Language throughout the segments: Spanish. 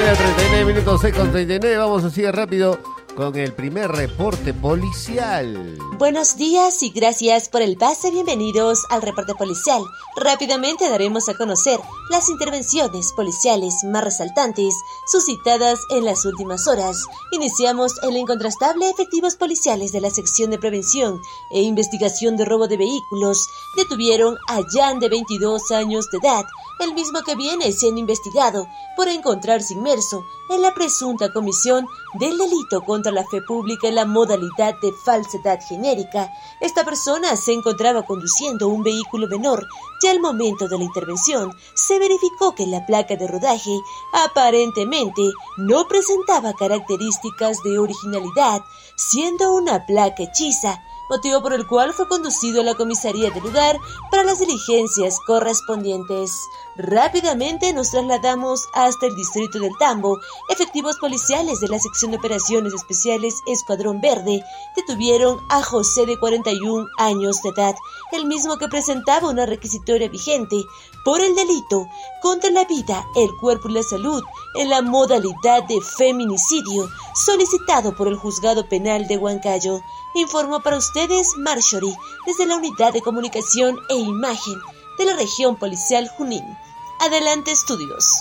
39 minutos, 6:39. Vamos así de rápido con el primer reporte policial. Buenos días y gracias por el pase. Bienvenidos al reporte policial. Rápidamente daremos a conocer las intervenciones policiales más resaltantes suscitadas en las últimas horas. Iniciamos el incontrastable. Efectivos policiales de la sección de prevención e investigación de robo de vehículos detuvieron a Jan, de 22 años de edad, el mismo que viene siendo investigado por encontrarse inmerso en la presunta comisión del delito contra la fe pública en la modalidad de falsedad genérica. Esta persona se encontraba conduciendo un vehículo menor y al momento de la intervención se verificó que la placa de rodaje aparentemente no presentaba características de originalidad, siendo una placa hechiza, motivo por el cual fue conducido a la comisaría del lugar para las diligencias correspondientes. Rápidamente nos trasladamos hasta el distrito del Tambo. Efectivos policiales de la sección de operaciones especiales Escuadrón Verde detuvieron a José, de 41 años de edad, el mismo que presentaba una requisitoria vigente por el delito contra la vida, el cuerpo y la salud en la modalidad de feminicidio, solicitado por el Juzgado Penal de Huancayo. Informó para ustedes Marjorie, desde la Unidad de Comunicación e Imagen de la Región Policial Junín. Adelante, estudios.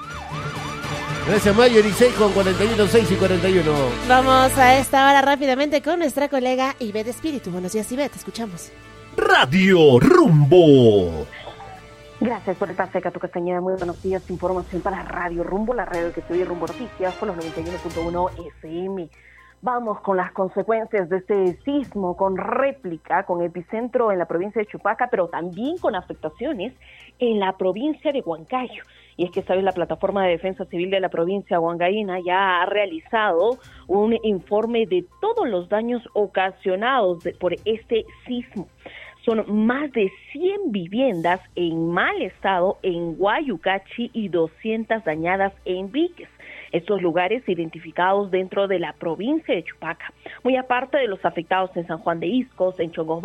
Gracias, Marjorie. 6:41, 6:41. Vamos a esta hora rápidamente con nuestra colega Ivette Espíritu. Buenos días, Ivette, te escuchamos. Radio Rumbo. Gracias por el pase, Cato Castañeda. Muy buenos días. Información para Radio Rumbo, la radio que se oye Rumbo Noticias por los 91.1 FM. Vamos con las consecuencias de este sismo con réplica, con epicentro en la provincia de Chupaca, pero también con afectaciones en la provincia de Huancayo. Y es que, ¿sabes? La Plataforma de Defensa Civil de la provincia huancaína ya ha realizado un informe de todos los daños ocasionados por este sismo. Son más de 100 viviendas en mal estado en Guayucachi y 200 dañadas en Vieques. Estos lugares identificados dentro de la provincia de Chupaca, muy aparte de los afectados en San Juan de Iscos, en Chongos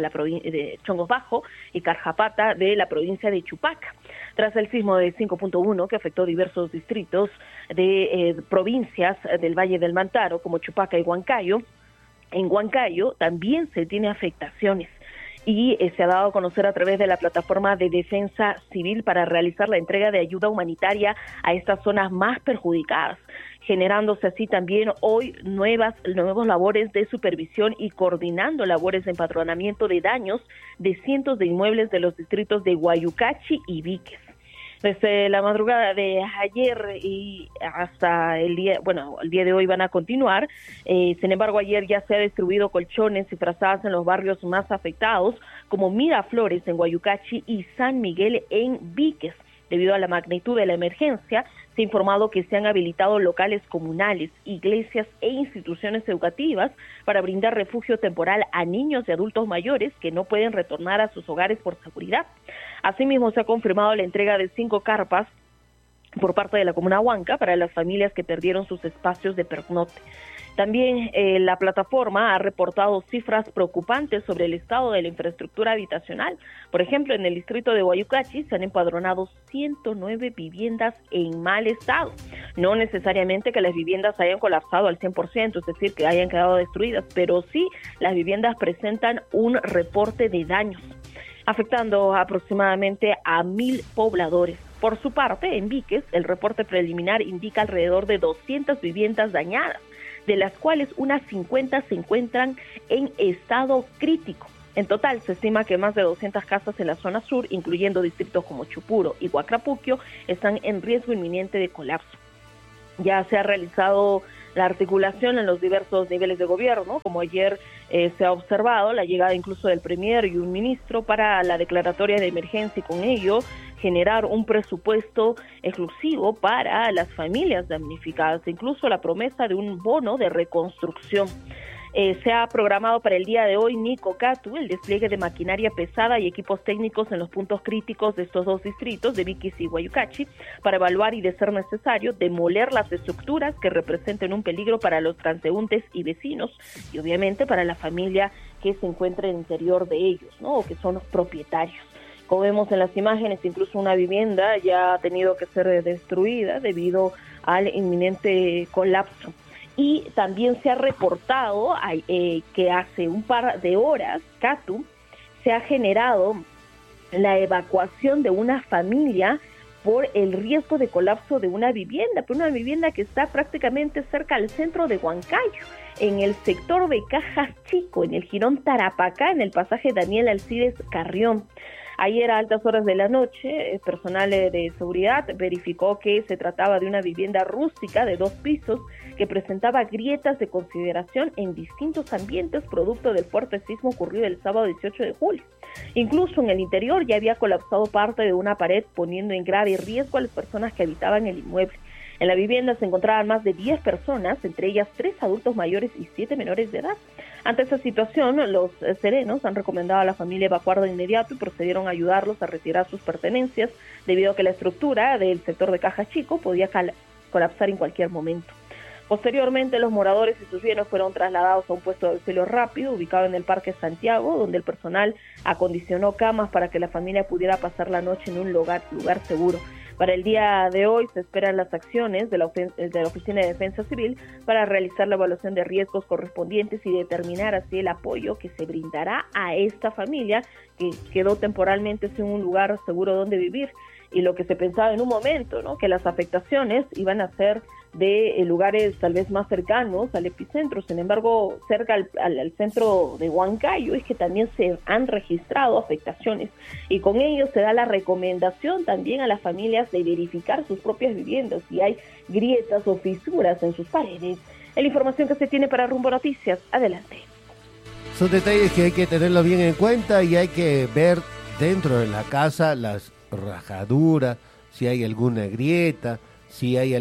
Bajo y Carjapata de la provincia de Chupaca. Tras el sismo de 5.1 que afectó diversos distritos de provincias del Valle del Mantaro, como Chupaca y Huancayo, en Huancayo también se tiene afectaciones. Y se ha dado a conocer a través de la Plataforma de Defensa Civil para realizar la entrega de ayuda humanitaria a estas zonas más perjudicadas, generándose así también hoy nuevas labores de supervisión y coordinando labores de empadronamiento de daños de cientos de inmuebles de los distritos de Guayucachi y Vieques. Desde la madrugada de ayer y hasta el día de hoy van a continuar. Sin embargo, ayer ya se ha distribuido colchones y frazadas en los barrios más afectados, como Miraflores en Guayucachi y San Miguel en Vieques. Debido a la magnitud de la emergencia, se ha informado que se han habilitado locales comunales, iglesias e instituciones educativas para brindar refugio temporal a niños y adultos mayores que no pueden retornar a sus hogares por seguridad. Asimismo, se ha confirmado la entrega de 5 carpas por parte de la comuna Huanca para las familias que perdieron sus espacios de pernocte. También la plataforma ha reportado cifras preocupantes sobre el estado de la infraestructura habitacional. Por ejemplo, en el distrito de Guayucachi se han empadronado 109 viviendas en mal estado. No necesariamente que las viviendas hayan colapsado al 100%, es decir, que hayan quedado destruidas, pero sí las viviendas presentan un reporte de daños, afectando aproximadamente a 1,000 pobladores. Por su parte, en Vieques, el reporte preliminar indica alrededor de 200 viviendas dañadas, de las cuales unas 50 se encuentran en estado crítico. En total, se estima que más de 200 casas en la zona sur, incluyendo distritos como Chupuro y Huacrapuquio, están en riesgo inminente de colapso. Ya se ha realizado la articulación en los diversos niveles de gobierno, como ayer se ha observado la llegada incluso del premier y un ministro para la declaratoria de emergencia y con ello generar un presupuesto exclusivo para las familias damnificadas, incluso la promesa de un bono de reconstrucción. Se ha programado para el día de hoy Nico Catu, el despliegue de maquinaria pesada y equipos técnicos en los puntos críticos de estos dos distritos, de Vieques y Guayucachi, para evaluar y, de ser necesario, demoler las estructuras que representen un peligro para los transeúntes y vecinos, y obviamente para la familia que se encuentra en el interior de ellos, ¿no? O que son los propietarios. Como vemos en las imágenes, incluso una vivienda ya ha tenido que ser destruida debido al inminente colapso. Y también se ha reportado que hace un par de horas, Catu, se ha generado la evacuación de una familia por el riesgo de colapso de una vivienda, pero una vivienda que está prácticamente cerca al centro de Huancayo, en el sector de Cajas Chico, en el jirón Tarapacá, en el pasaje Daniel Alcides Carrión. Ayer a altas horas de la noche, el personal de seguridad verificó que se trataba de una vivienda rústica de 2 pisos que presentaba grietas de consideración en distintos ambientes producto del fuerte sismo ocurrido el sábado 18 de julio. Incluso en el interior ya había colapsado parte de una pared, poniendo en grave riesgo a las personas que habitaban el inmueble. En la vivienda se encontraban más de 10 personas, entre ellas 3 adultos mayores y 7 menores de edad. Ante esta situación, los serenos han recomendado a la familia evacuar de inmediato y procedieron a ayudarlos a retirar sus pertenencias, debido a que la estructura del sector de Caja Chico podía colapsar en cualquier momento. Posteriormente, los moradores y sus bienes fueron trasladados a un puesto de auxilio rápido ubicado en el Parque Santiago, donde el personal acondicionó camas para que la familia pudiera pasar la noche en un lugar seguro. Para el día de hoy se esperan las acciones de la Oficina de Defensa Civil para realizar la evaluación de riesgos correspondientes y determinar así el apoyo que se brindará a esta familia que quedó temporalmente sin un lugar seguro donde vivir. Y lo que se pensaba en un momento, ¿no?, que las afectaciones iban a ser de lugares tal vez más cercanos al epicentro. Sin embargo, cerca al centro de Huancayo es que también se han registrado afectaciones, y con ello se da la recomendación también a las familias de verificar sus propias viviendas si hay grietas o fisuras en sus paredes. Es la información que se tiene para Rumbo Noticias. Adelante. Son detalles que hay que tenerlo bien en cuenta y hay que ver dentro de la casa las rajaduras, si hay alguna grieta, si hay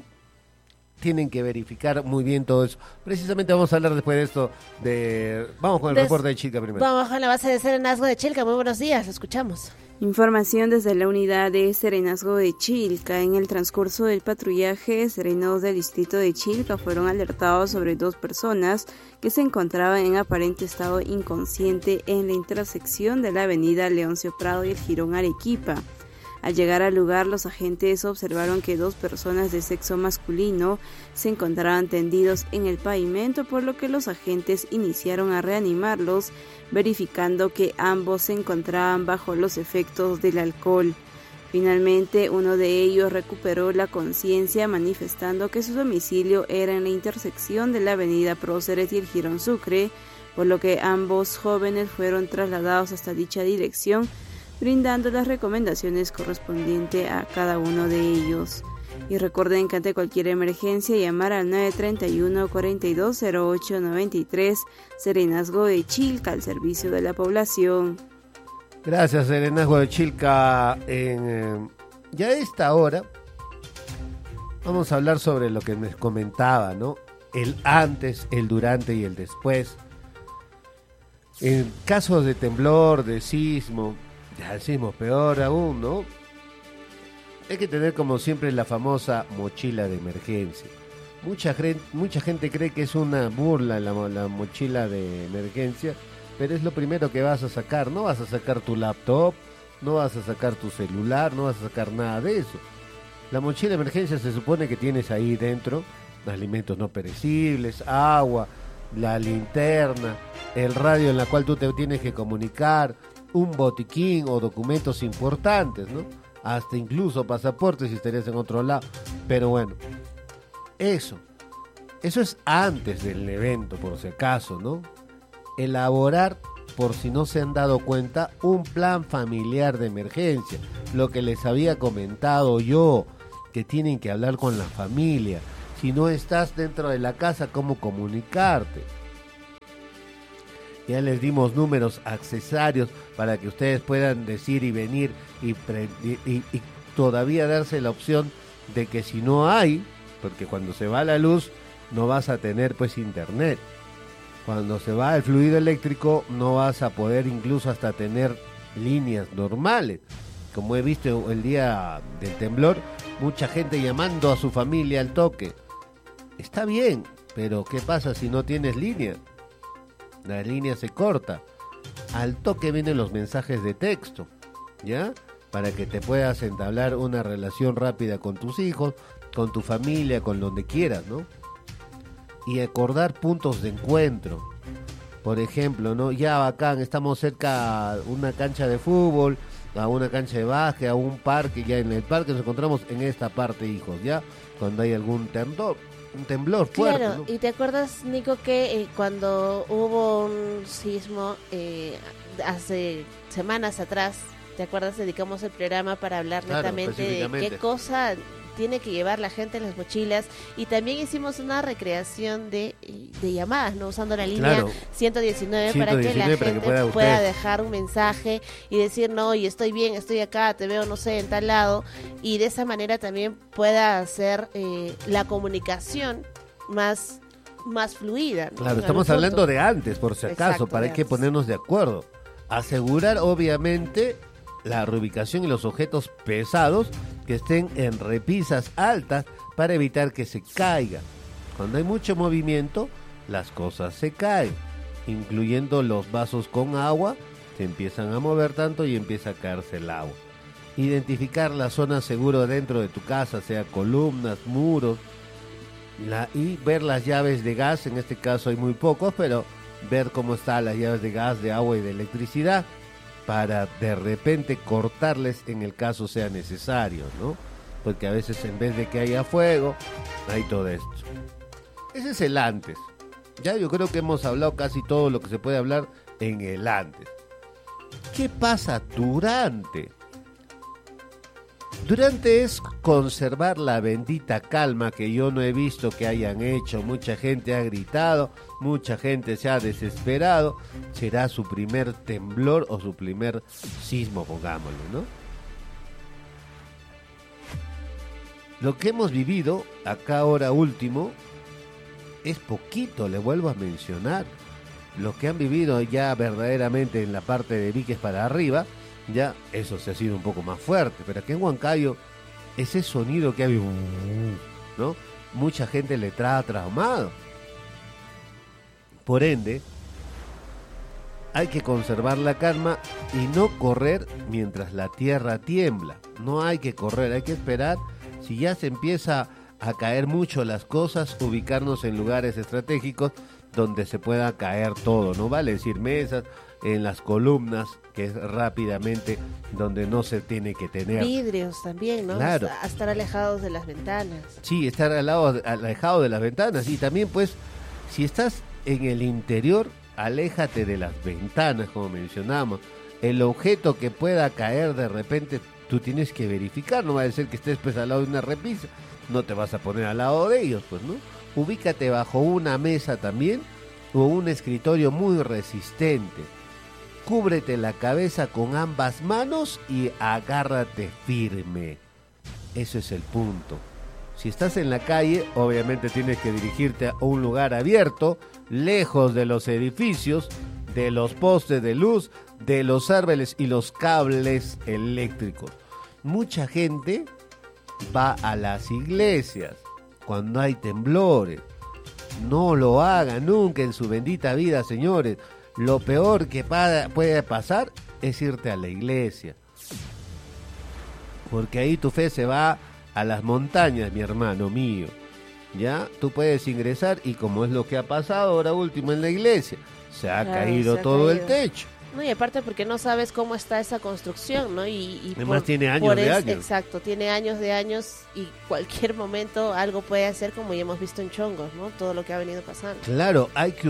tienen que verificar muy bien todo eso. Precisamente vamos a hablar después de esto vamos con el reporte de Chilca primero. Vamos con la base de Serenazgo de Chilca. Muy buenos días, escuchamos. Información desde la unidad de Serenazgo de Chilca. En el transcurso del patrullaje, serenos del distrito de Chilca fueron alertados sobre 2 personas que se encontraban en aparente estado inconsciente en la intersección de la avenida Leoncio Prado y el jirón Arequipa. Al llegar al lugar, los agentes observaron que 2 personas de sexo masculino se encontraban tendidos en el pavimento, por lo que los agentes iniciaron a reanimarlos, verificando que ambos se encontraban bajo los efectos del alcohol. Finalmente, uno de ellos recuperó la conciencia, manifestando que su domicilio era en la intersección de la avenida Próceres y el jirón Sucre, por lo que ambos jóvenes fueron trasladados hasta dicha dirección, brindando las recomendaciones correspondientes a cada uno de ellos. Y recuerden que ante cualquier emergencia llamar al 931-420893, Serenazgo de Chilca, al servicio de la población. Gracias, Serenazgo de Chilca. Ya a esta hora vamos a hablar sobre lo que me comentaba, ¿no? El antes, el durante y el después. En casos de temblor, de sismo, ya el sismo peor aún, ¿no? Hay que tener como siempre la famosa mochila de emergencia. Mucha gente cree que es una burla la mochila de emergencia, pero es lo primero que vas a sacar. No vas a sacar tu laptop, no vas a sacar tu celular, no vas a sacar nada de eso. La mochila de emergencia se supone que tienes ahí dentro alimentos no perecibles, agua, la linterna, el radio en la cual tú te tienes que comunicar, un botiquín o documentos importantes, ¿no? Hasta incluso pasaportes si estarías en otro lado. Pero bueno, eso es antes del evento, por si acaso, ¿no? Elaborar, por si no se han dado cuenta, un plan familiar de emergencia. Lo que les había comentado yo, que tienen que hablar con la familia. Si no estás dentro de la casa, ¿cómo comunicarte? Ya les dimos números accesorios para que ustedes puedan decir y venir y todavía darse la opción de que si no hay, porque cuando se va la luz no vas a tener pues internet. Cuando se va el fluido eléctrico no vas a poder incluso hasta tener líneas normales. Como he visto el día del temblor, mucha gente llamando a su familia al toque. Está bien, pero ¿qué pasa si no tienes línea? La línea se corta. Al toque vienen los mensajes de texto, ¿ya? Para que te puedas entablar una relación rápida con tus hijos, con tu familia, con donde quieras, ¿no? Y acordar puntos de encuentro. Por ejemplo, ¿no? Ya bacán, estamos cerca a una cancha de fútbol, a una cancha de básquet, a un parque, ya en el parque nos encontramos en esta parte, hijos, ¿ya? Cuando hay algún temblor fuerte, claro, ¿no? Y te acuerdas, Nico, que cuando hubo un sismo hace semanas atrás, ¿te acuerdas? Dedicamos el programa para hablar Claro, netamente de específicamente. qué cosa tiene que llevar la gente en las mochilas, y también hicimos una recreación de llamadas, ¿no? Usando la línea Claro. 119 para que la 119 para que gente pueda pueda usted. dejar un mensaje y decir, no, y estoy bien, estoy acá, te veo, no sé, en tal lado, y de esa manera también pueda hacer la comunicación más fluida, ¿no? Claro, En estamos algún hablando punto. de antes, por si acaso, Exacto, para de hay que antes. ponernos de acuerdo. Asegurar, obviamente, la reubicación y los objetos pesados que estén en repisas altas para evitar que se caiga. Cuando hay mucho movimiento, las cosas se caen, incluyendo los vasos con agua, se empiezan a mover tanto y empieza a caerse el agua. Identificar la zona segura dentro de tu casa, sea columnas, muros, y ver las llaves de gas. En este caso hay muy pocos, pero ver cómo están las llaves de gas, de agua y de electricidad, para de repente cortarles en el caso sea necesario, ¿no? Porque a veces en vez de que haya fuego, hay todo esto. Ese es el antes. Ya yo creo que hemos hablado casi todo lo que se puede hablar en el antes. ¿Qué pasa durante? Durante es conservar la bendita calma, que yo no he visto que hayan hecho. Mucha gente ha gritado, mucha gente se ha desesperado. Será su primer temblor o su primer sismo, pongámoslo, ¿no? Lo que hemos vivido acá ahora último es poquito, le vuelvo a mencionar. Los que han vivido ya verdaderamente en la parte de Víquez para arriba, ya eso se ha sido un poco más fuerte, pero aquí en Huancayo ese sonido que hay, ¿no? Mucha gente le trae traumado. Por ende, hay que conservar la calma y no correr mientras la tierra tiembla. No hay que correr, hay que esperar. Si ya se empieza a caer mucho las cosas, ubicarnos en lugares estratégicos donde se pueda caer todo, ¿no? Vale decir mesas, en las columnas, que es rápidamente donde no se tiene que tener. Vidrios también, ¿no? Claro. A estar alejados de las ventanas. Sí, estar alejado de las ventanas. Y también, pues, si estás en el interior, aléjate de las ventanas, como mencionamos. El objeto que pueda caer de repente, tú tienes que verificar. No va a ser que estés pues al lado de una repisa, no te vas a poner al lado de ellos, pues, ¿no? Ubícate bajo una mesa también o un escritorio muy resistente. Cúbrete la cabeza con ambas manos y agárrate firme. Eso es el punto. Si estás en la calle, obviamente tienes que dirigirte a un lugar abierto, lejos de los edificios, de los postes de luz, de los árboles y los cables eléctricos. Mucha gente va a las iglesias cuando hay temblores. No lo hagan nunca en su bendita vida, señores. Lo peor que puede pasar es irte a la iglesia, porque ahí tu fe se va a las montañas, mi hermano mío. Ya, tú puedes ingresar y como es lo que ha pasado ahora último en la iglesia, se ha Claro, caído se ha todo el caído. techo. No, y aparte porque no sabes cómo está esa construcción, ¿no? Y Además tiene años de años. Exacto, tiene años de años y cualquier momento algo puede hacer, como ya hemos visto en Chongos, ¿no? Todo lo que ha venido pasando. Claro,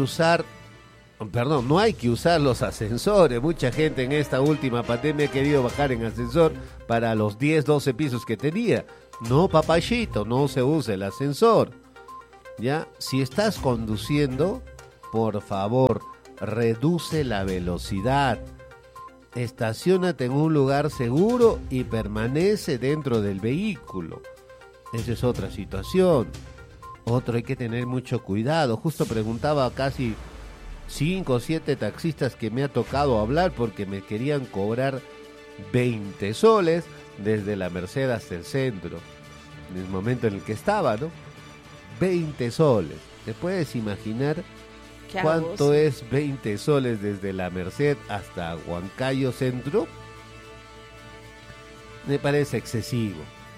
no hay que usar los ascensores. Mucha gente en esta última pandemia ha querido bajar en ascensor para los 10, 12 pisos que tenía. No, papachito, no se usa el ascensor. Ya, si estás conduciendo, por favor, reduce la velocidad. Estaciónate en un lugar seguro y permanece dentro del vehículo. Esa es otra situación. Otro, hay que tener mucho cuidado. Justo preguntaba a casi 5 o 7 taxistas que me ha tocado hablar porque me querían cobrar 20 soles desde la Merced hasta el centro, en el momento en el que estaba, ¿no? 20 soles. ¿Te puedes imaginar Qué cuánto abuso. es 20 soles desde la Merced hasta Huancayo Centro? Me parece excesivo.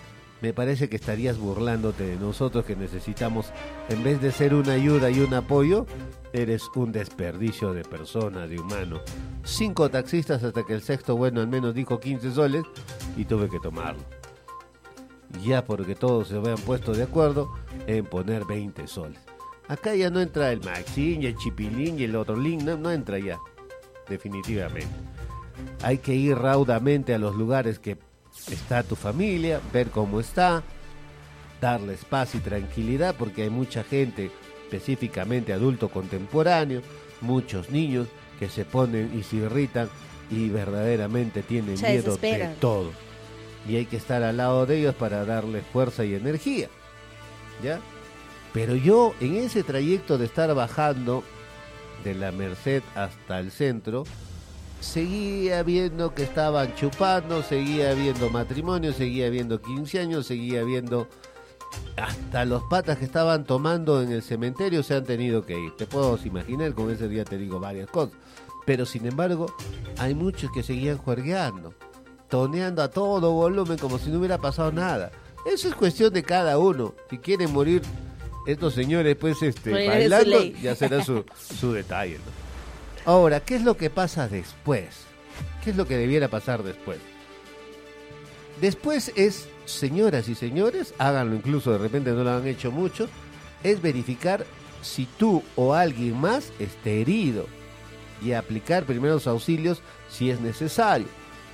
me parece que estarías burlándote de nosotros que necesitamos, en vez de ser una ayuda y un apoyo, eres un desperdicio de persona, de humano. 5 taxistas hasta que el sexto, bueno, al menos dijo 15 soles y tuve que tomarlo. Ya porque todos se habían puesto de acuerdo en poner 20 soles. Acá ya no entra el Maxín y el Chipilín y el otro link, no entra ya, definitivamente. Hay que ir raudamente a los lugares que está tu familia, ver cómo está, darles paz y tranquilidad, porque hay mucha gente, específicamente adulto contemporáneo, muchos niños que se ponen y se irritan y verdaderamente tienen miedo de todo. Y hay que estar al lado de ellos para darles fuerza y energía, ¿ya? Pero yo, en ese trayecto de estar bajando de la Merced hasta el centro, seguía viendo que estaban chupando, seguía viendo matrimonios, seguía viendo 15 años, seguía viendo hasta los patas que estaban tomando en el cementerio se han tenido que ir. Te puedo imaginar, con ese día te digo varias cosas. Pero sin embargo, hay muchos que seguían juergueando, toneando a todo volumen como si no hubiera pasado nada. Eso es cuestión de cada uno. Si quieren morir estos señores, pues bailando, ya será su detalle, ¿no? Ahora, ¿qué es lo que pasa después? ¿Qué es lo que debiera pasar después? Después es, señoras y señores, háganlo, incluso de repente no lo han hecho mucho, es verificar si tú o alguien más esté herido y aplicar primeros auxilios si es necesario.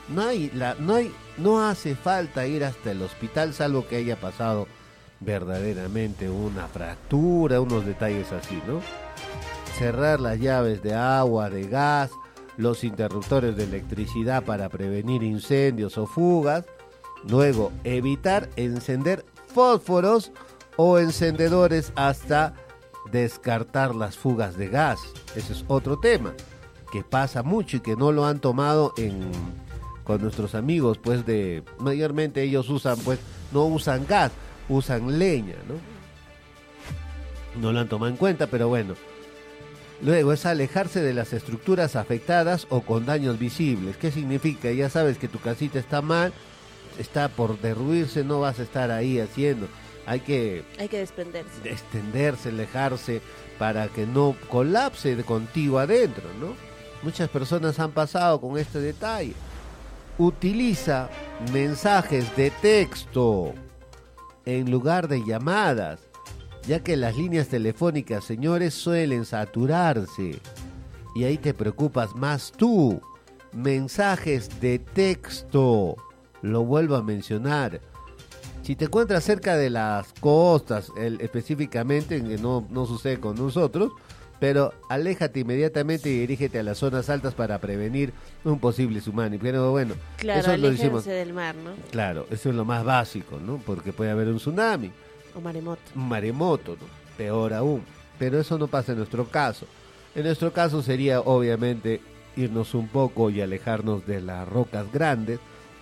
No hace falta ir hasta el hospital, salvo que haya pasado verdaderamente una fractura, unos detalles así, ¿no? Cerrar las llaves de agua, de gas, los interruptores de electricidad para prevenir incendios o fugas. Luego, evitar encender fósforos o encendedores hasta descartar las fugas de gas. Ese es otro tema que pasa mucho y que no lo han tomado con nuestros amigos, pues mayormente ellos no usan gas, usan leña, ¿no? No lo han tomado en cuenta, pero bueno. Luego es alejarse de las estructuras afectadas o con daños visibles. ¿Qué significa? Ya sabes que tu casita está mal, está por derruirse, no vas a estar ahí haciendo. Hay que desprenderse, alejarse para que no colapse contigo adentro, ¿no? Muchas personas han pasado con este detalle. Utiliza mensajes de texto en lugar de llamadas, ya que las líneas telefónicas, señores, suelen saturarse y ahí te preocupas más tú. Mensajes de texto, lo vuelvo a mencionar. Si te encuentras cerca de las costas, específicamente, que no sucede con nosotros, pero aléjate inmediatamente y dirígete a las zonas altas para prevenir un posible tsunami. Pero bueno, claro, eso lo decimos del mar, ¿no? Claro, eso es lo más básico, ¿no? Porque puede haber un tsunami. O maremoto. Un maremoto, ¿no? Peor aún. Pero eso no pasa en nuestro caso. En nuestro caso sería, obviamente, irnos un poco y alejarnos de las rocas grandes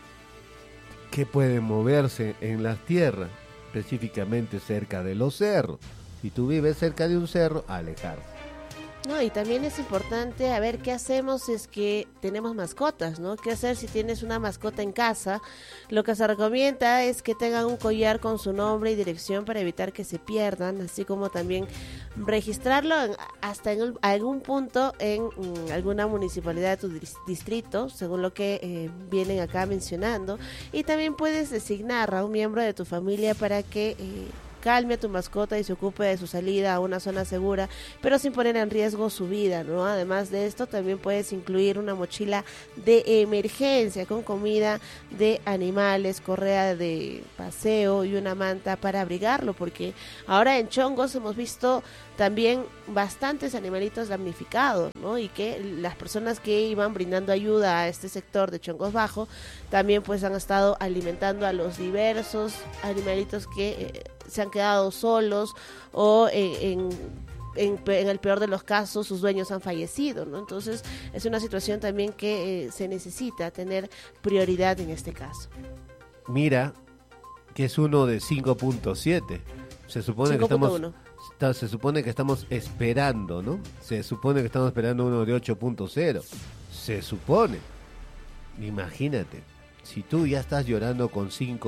que pueden moverse en las tierras, específicamente cerca de los cerros. Si tú vives cerca de un cerro, alejarse. No, y también es importante a ver qué hacemos si es que tenemos mascotas, ¿no? ¿Qué hacer si tienes una mascota en casa? Lo que se recomienda es que tengan un collar con su nombre y dirección para evitar que se pierdan, así como también registrarlo hasta en algún punto en alguna municipalidad de tu distrito, según lo que vienen acá mencionando. Y también puedes designar a un miembro de tu familia para que calme a tu mascota y se ocupe de su salida a una zona segura, pero sin poner en riesgo su vida, ¿no? Además de esto, también puedes incluir una mochila de emergencia con comida de animales, correa de paseo y una manta para abrigarlo, porque ahora en Chongos hemos visto también bastantes animalitos damnificados, ¿no? Y que las personas que iban brindando ayuda a este sector de Chongos Bajo también pues han estado alimentando a los diversos animalitos que se han quedado solos o en el peor de los casos sus dueños han fallecido, ¿no? Entonces es una situación también que se necesita tener prioridad en este caso. Mira que es uno de 5.7. Se supone 5. Se supone que estamos esperando, ¿no? Se supone que estamos esperando uno de 8.0. Se supone. Imagínate, si tú ya estás llorando con 5,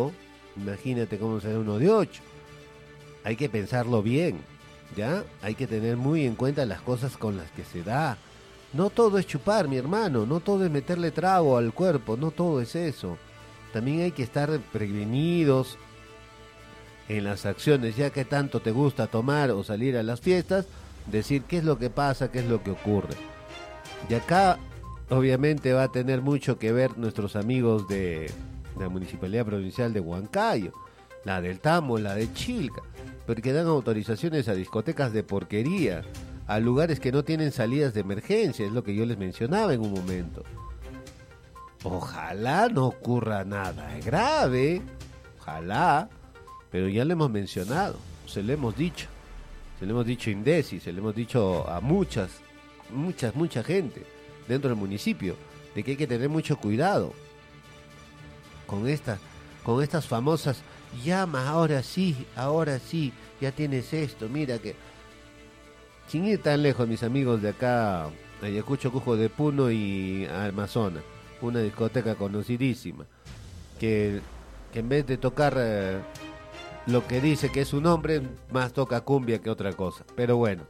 Imagínate cómo será uno de 8. Hay que pensarlo bien, ¿ya? Hay que tener muy en cuenta las cosas con las que se da. No todo es chupar, mi hermano, no todo es meterle trago al cuerpo, no todo es eso. También hay que estar prevenidos en las acciones, ya que tanto te gusta tomar o salir a las fiestas, decir qué es lo que pasa, qué es lo que ocurre. Y acá, obviamente, va a tener mucho que ver nuestros amigos de la Municipalidad Provincial de Huancayo, la del Tamo, la de Chilca, porque dan autorizaciones a discotecas de porquería, a lugares que no tienen salidas de emergencia, es lo que yo les mencionaba en un momento. Ojalá no ocurra nada grave, ojalá, pero ya lo hemos mencionado, se lo hemos dicho a Indesi, se lo hemos dicho a mucha gente dentro del municipio, de que hay que tener mucho cuidado con estas famosas llamas, ahora sí, ya tienes esto, mira que... Sin ir tan lejos, mis amigos de acá, Ayacucho, Cujo de Puno y Amazonas, una discoteca conocidísima, que en vez de tocar lo que dice que es su nombre, más toca cumbia que otra cosa. Pero bueno,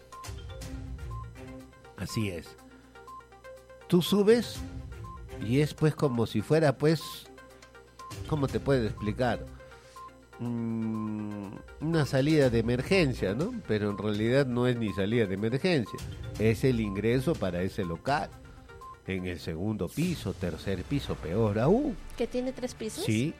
así es. Tú subes y es pues como si fuera pues, ¿cómo te puedo explicar? Una salida de emergencia, ¿no? Pero en realidad no es ni salida de emergencia, es el ingreso para ese local. En el segundo piso, tercer piso, peor aún. ¿Que tiene 3 pisos? Sí.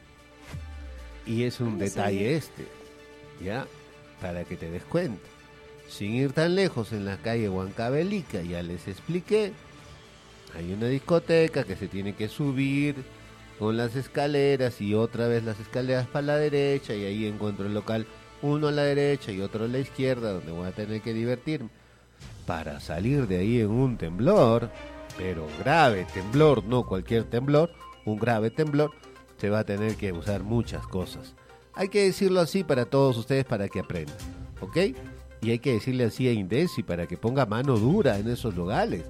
Y es un detalle ¿ya? Para que te des cuenta. Sin ir tan lejos, en la calle Huancavelica, ya les expliqué, hay una discoteca que se tiene que subir con las escaleras y otra vez las escaleras para la derecha, y ahí encuentro el local, uno a la derecha y otro a la izquierda, donde voy a tener que divertirme. Para salir de ahí en un temblor, pero grave temblor, no cualquier temblor, un grave temblor, se va a tener que usar muchas cosas. Hay que decirlo así para todos ustedes para que aprendan, ¿ok? Y hay que decirle así a Indesi para que ponga mano dura en esos lugares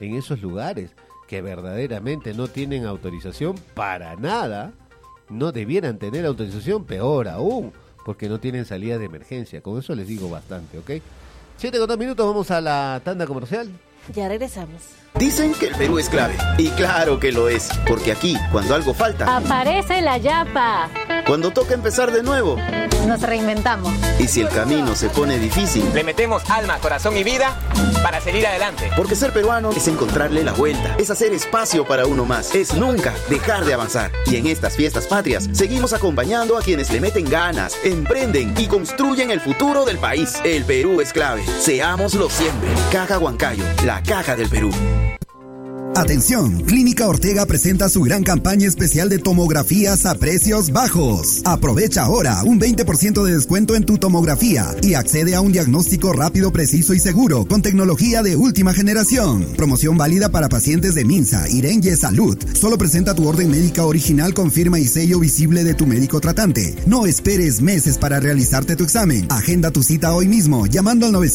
que verdaderamente no tienen autorización para nada, no debieran tener autorización, peor aún, porque no tienen salida de emergencia. Con eso les digo bastante, ¿ok? 7:02, vamos a la tanda comercial. Ya regresamos. Dicen que el Perú es clave, y claro que lo es, porque aquí, cuando algo falta, aparece la yapa. Cuando toca empezar de nuevo, nos reinventamos. Y si el camino se pone difícil, le metemos alma, corazón y vida para seguir adelante. Porque ser peruano es encontrarle la vuelta, es hacer espacio para uno más, es nunca dejar de avanzar. Y en estas fiestas patrias, seguimos acompañando a quienes le meten ganas, emprenden y construyen el futuro del país. El Perú es clave, seámoslo siempre. Caja Huancayo, la caja del Perú. Atención, Clínica Ortega presenta su gran campaña especial de tomografías a precios bajos. Aprovecha ahora un 20% de descuento en tu tomografía y accede a un diagnóstico rápido, preciso y seguro con tecnología de última generación. Promoción válida para pacientes de Minsa, Irenye Salud. Solo presenta tu orden médica original con firma y sello visible de tu médico tratante. No esperes meses para realizarte tu examen. Agenda tu cita hoy mismo llamando al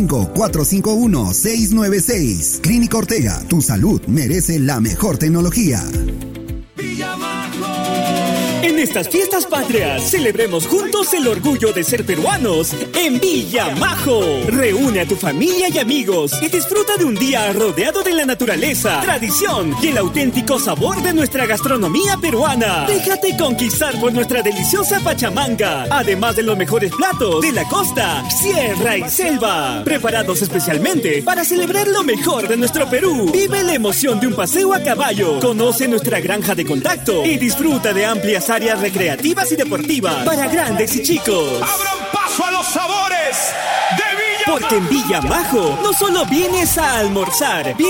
905-451-696. Clínica Ortega, tu salud merece la mejor tecnología. En estas fiestas patrias, celebremos juntos el orgullo de ser peruanos en Villa Majo. Reúne a tu familia y amigos y disfruta de un día rodeado de la naturaleza, tradición y el auténtico sabor de nuestra gastronomía peruana. Déjate conquistar por nuestra deliciosa pachamanga, además de los mejores platos de la costa, sierra y selva, preparados especialmente para celebrar lo mejor de nuestro Perú. Vive la emoción de un paseo a caballo, conoce nuestra granja de contacto y disfruta de amplias áreas recreativas y deportivas para grandes y chicos. ¡Abran paso a los sabores de Villa Majo! Porque en Villa Majo no solo vienes a almorzar,